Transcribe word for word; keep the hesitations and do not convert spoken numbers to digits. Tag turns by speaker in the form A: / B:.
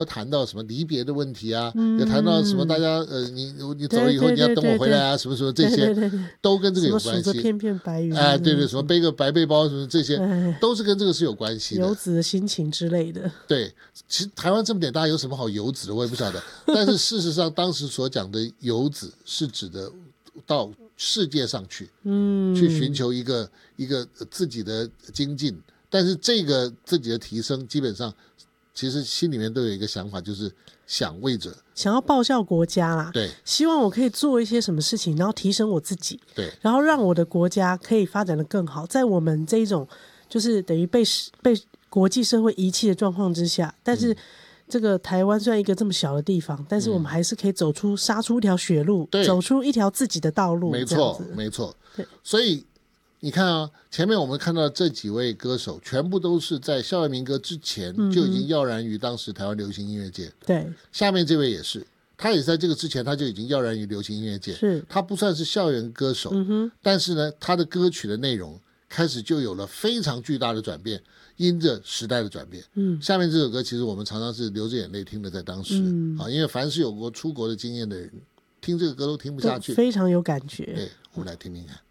A: 谈到什么离别的问题啊，嗯、也谈到什么大家呃，你你走了以后
B: 对对对对
A: 你要等我回来啊，什么什么这些，
B: 对对对对
A: 都跟这个有
B: 什么
A: 关系。
B: 数着片片白云，
A: 哎、对对，什么背个白背包什么这些，
B: 哎
A: 都是跟这个是有关系的。
B: 游子的心情之类的。
A: 对，其实台湾这么点大，有什么好游子的，我也不晓得。但是事实上，当时所讲的游子是指的到世界上去，嗯，去寻求一个一个自己的精进。但是这个自己的提升，基本上其实心里面都有一个想法，就是想为者，
B: 想要报效国家啦，
A: 对，
B: 希望我可以做一些什么事情，然后提升我自己，
A: 对，
B: 然后让我的国家可以发展得更好。在我们这一种就是等于被被国际社会遗弃的状况之下，但是这个台湾虽然一个这么小的地方，但是我们还是可以走出杀出一条血路，
A: 对，
B: 走出一条自己的道路。
A: 没错，没错。对，所以你看啊，前面我们看到这几位歌手，全部都是在校园民歌之前就已经耀然于当时台湾流行音乐界。嗯、
B: 对，
A: 下面这位也是，他也是在这个之前他就已经耀然于流行音乐界。
B: 是，
A: 他不算是校园歌手，嗯哼，但是呢，他的歌曲的内容开始就有了非常巨大的转变，因着时代的转变。嗯，下面这首歌其实我们常常是流着眼泪听的，在当时、嗯、啊，因为凡是有过出国的经验的人，听这个歌都听不下去，
B: 非常有感觉。
A: 对，我们来听听看。